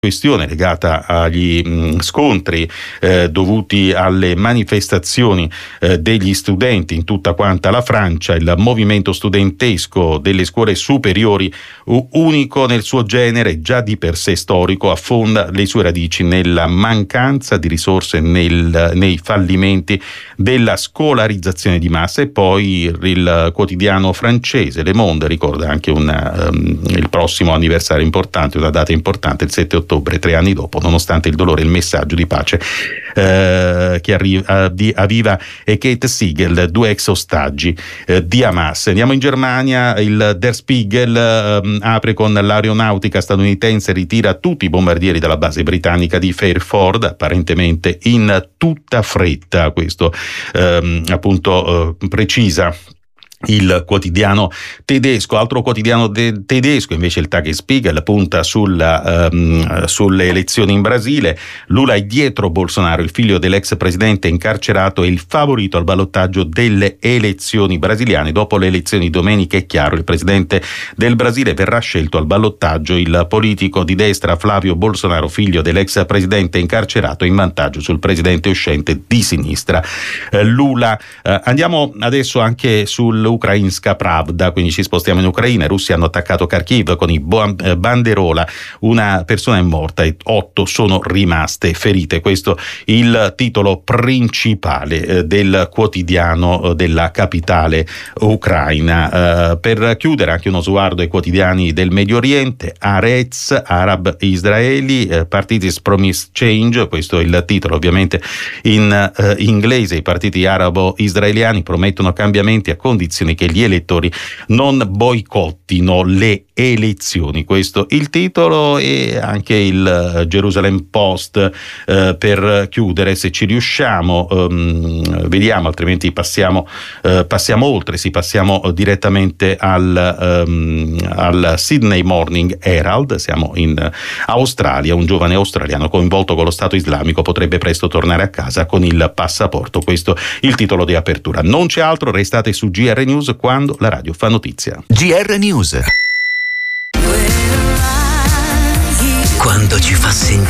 questione legata agli scontri dovuti alle manifestazioni degli studenti in tutta quanta la Francia. Il movimento studentesco delle scuole superiori, unico nel suo genere, già di per sé storico, affonda le sue radici nella mancanza di risorse, nei fallimenti della scolarizzazione di massa. E poi il quotidiano francese Le Monde ricorda anche il prossimo anniversario importante, una data importante, il 7 ottobre, 3 anni dopo, nonostante il dolore, il messaggio di pace che arriva di Aviva e Kate Siegel, 2 ex ostaggi di Hamas. Andiamo in Germania. Il Der Spiegel apre con: l'aeronautica statunitense ritira tutti i bombardieri dalla base britannica di Fairford, apparentemente in tutta fretta. Questo precisa il quotidiano tedesco. Altro quotidiano tedesco invece, il Tagesspiegel, punta sulle elezioni in Brasile. Lula è dietro Bolsonaro, il figlio dell'ex presidente incarcerato è il favorito al ballottaggio delle elezioni brasiliane. Dopo le elezioni domenica è chiaro, il presidente del Brasile verrà scelto al ballottaggio. Il politico di destra Flavio Bolsonaro, figlio dell'ex presidente incarcerato, in vantaggio sul presidente uscente di sinistra Lula. Andiamo adesso anche Ukrainska Pravda, quindi ci spostiamo in Ucraina. I russi hanno attaccato Kharkiv con i banderola, una persona è morta e 8 sono rimaste ferite. Questo il titolo principale del quotidiano della capitale ucraina. Per chiudere, anche uno sguardo ai quotidiani del Medio Oriente. Haaretz, Arab Israeli, Parties Promise Change, questo è il titolo ovviamente in inglese. I partiti arabo-israeliani promettono cambiamenti a condizione che gli elettori non boicottino le elezioni. Questo il titolo. E anche il Jerusalem Post per chiudere, se ci riusciamo, vediamo, altrimenti passiamo oltre, passiamo direttamente al Sydney Morning Herald. Siamo in Australia. Un giovane australiano coinvolto con lo Stato islamico potrebbe presto tornare a casa con il passaporto. Questo il titolo di apertura. Non c'è altro, restate su GR News, quando la radio fa notizia. GR News, quando ci fa sentire